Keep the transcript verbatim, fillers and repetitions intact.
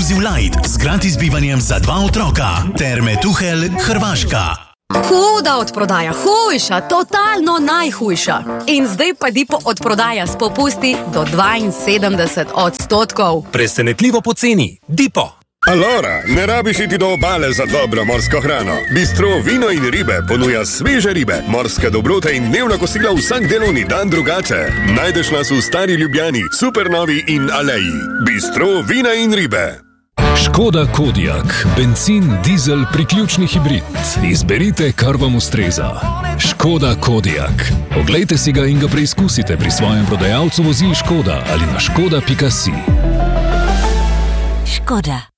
Inclusive Light z gratis bivanjem za dva otroka. Terme Tuhelj, Hrvaška. Huda odprodaja, hujša, totalno najhujša. In zdaj pa Dipo odprodaja s popusti do dvainsedemdeset odstotkov. Presenetljivo poceni. Dipo. Alora, ne rabiš iti do obale za dobro morsko hrano. Bistro Vino in ribe ponuja sveže ribe, morske dobrote in dnevna kosila vsak delovni dan drugače. Najdeš nas v Stari Ljubljani, Supernovi in Aleji. Bistro Vina in ribe. Škoda Kodiaq, bencin, dizel, priključni hibrid. Izberite, kar vam ustreza. Škoda Kodiaq. Oglejte si ga in ga preizkusite pri svojem prodajalcu vozil Škoda ali na škoda pika si. Škoda.